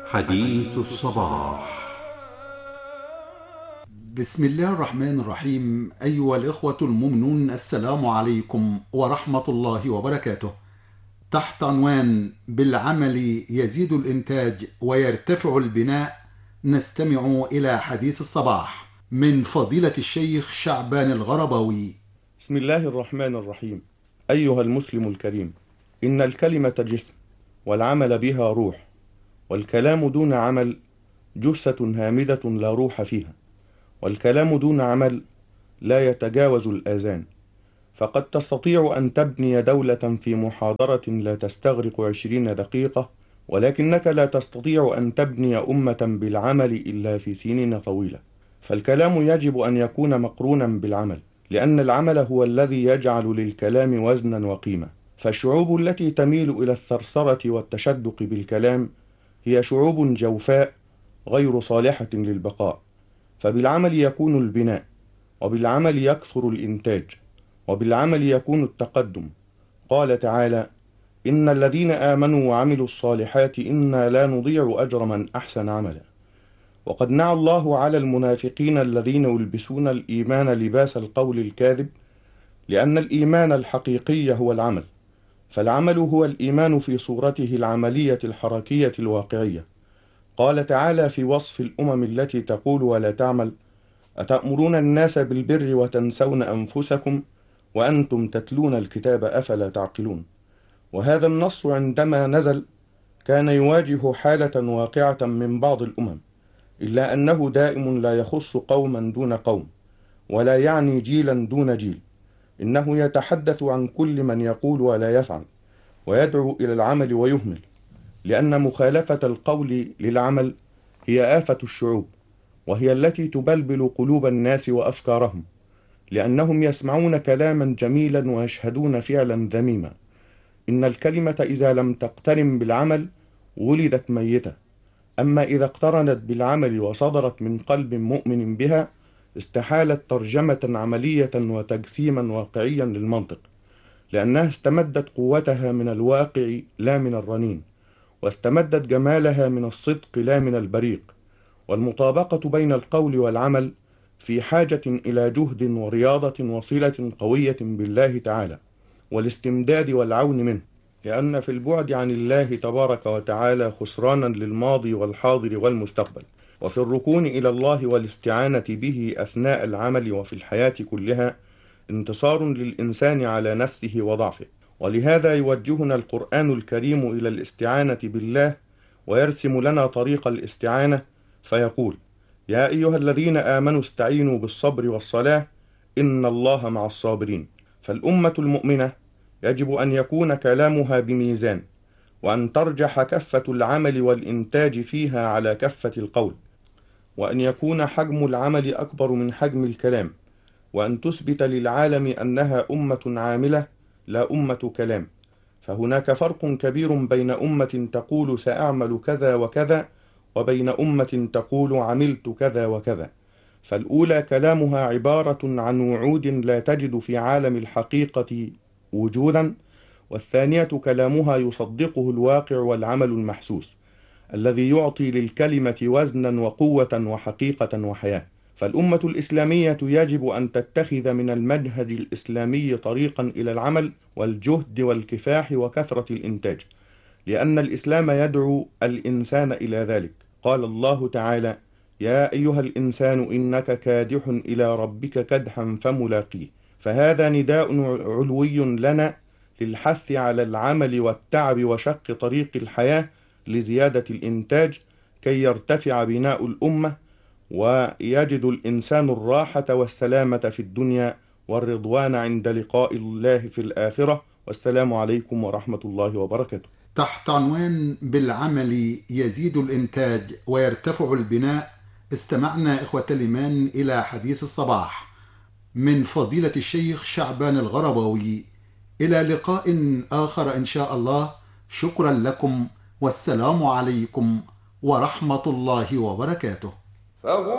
حديث الصباح. بسم الله الرحمن الرحيم. أيها الإخوة المؤمنون، السلام عليكم ورحمة الله وبركاته. تحت عنوان بالعمل يزيد الإنتاج ويرتفع البناء، نستمع إلى حديث الصباح من فضيلة الشيخ شعبان الغرباوي. بسم الله الرحمن الرحيم. أيها المسلم الكريم، إن الكلمة جسم، والعمل بها روح، والكلام دون عمل جثة هامدة لا روح فيها، والكلام دون عمل لا يتجاوز الآذان. فقد تستطيع أن تبني دولة في محاضرة لا تستغرق 20 دقيقة، ولكنك لا تستطيع أن تبني أمة بالعمل إلا في سنين طويلة. فالكلام يجب أن يكون مقرونا بالعمل، لأن العمل هو الذي يجعل للكلام وزنا وقيمة. فالشعوب التي تميل إلى الثرثرة والتشدق بالكلام هي شعوب جوفاء غير صالحة للبقاء. فبالعمل يكون البناء، وبالعمل يكثر الإنتاج، وبالعمل يكون التقدم. قال تعالى: إن الذين آمنوا وعملوا الصالحات إنا لا نضيع أجر من أحسن عملا. وقد نعى الله على المنافقين الذين يلبسون الإيمان لباس القول الكاذب، لأن الإيمان الحقيقي هو العمل. فالعمل هو الإيمان في صورته العملية الحركية الواقعية. قال تعالى في وصف الأمم التي تقول ولا تعمل: أتأمرون الناس بالبر وتنسون أنفسكم وأنتم تتلون الكتاب أفلا تعقلون. وهذا النص عندما نزل كان يواجه حالة واقعة من بعض الأمم، إلا أنه دائم لا يخص قوما دون قوم، ولا يعني جيلا دون جيل. إنه يتحدث عن كل من يقول ولا يفعل، ويدعو إلى العمل ويهمل، لأن مخالفة القول للعمل هي آفة الشعوب، وهي التي تبلبل قلوب الناس وأفكارهم، لأنهم يسمعون كلاما جميلا ويشهدون فعلا ذميما. إن الكلمة إذا لم تقترن بالعمل ولدت ميتة، أما إذا اقترنت بالعمل وصدرت من قلب مؤمن بها استحالت ترجمة عملية وتجسيما واقعيا للمنطق، لأنها استمدت قوتها من الواقع لا من الرنين، واستمدت جمالها من الصدق لا من البريق. والمطابقة بين القول والعمل في حاجة إلى جهد ورياضة وصلة قوية بالله تعالى، والاستمداد والعون منه، لأن في البعد عن الله تبارك وتعالى خسرانا للماضي والحاضر والمستقبل، وفي الركون إلى الله والاستعانة به أثناء العمل وفي الحياة كلها انتصار للإنسان على نفسه وضعفه. ولهذا يوجهنا القرآن الكريم إلى الاستعانة بالله، ويرسم لنا طريق الاستعانة فيقول: يا أيها الذين آمنوا استعينوا بالصبر والصلاة إن الله مع الصابرين. فالأمة المؤمنة يجب أن يكون كلامها بميزان، وأن ترجح كفة العمل والإنتاج فيها على كفة القول، وأن يكون حجم العمل أكبر من حجم الكلام، وأن تثبت للعالم أنها أمة عاملة لا أمة كلام. فهناك فرق كبير بين أمة تقول سأعمل كذا وكذا، وبين أمة تقول عملت كذا وكذا. فالأولى كلامها عبارة عن وعود لا تجد في عالم الحقيقة وجودا، والثانية كلامها يصدقه الواقع والعمل المحسوس الذي يعطي للكلمة وزنا وقوة وحقيقة وحياة. فالأمة الإسلامية يجب أن تتخذ من المنهج الإسلامي طريقا إلى العمل والجهد والكفاح وكثرة الإنتاج، لأن الإسلام يدعو الإنسان إلى ذلك. قال الله تعالى: يا أيها الإنسان إنك كادح إلى ربك كدحا فملاقيه. فهذا نداء علوي لنا للحث على العمل والتعب وشق طريق الحياة لزيادة الإنتاج، كي يرتفع بناء الأمة، ويجد الإنسان الراحة والسلامة في الدنيا والرضوان عند لقاء الله في الآخرة. والسلام عليكم ورحمة الله وبركاته. تحت عنوان بالعمل يزيد الإنتاج ويرتفع البناء، استمعنا إخوة الإيمان إلى حديث الصباح من فضيلة الشيخ شعبان الغرباوي. إلى لقاء آخر إن شاء الله. شكرا لكم، والسلام عليكم ورحمة الله وبركاته.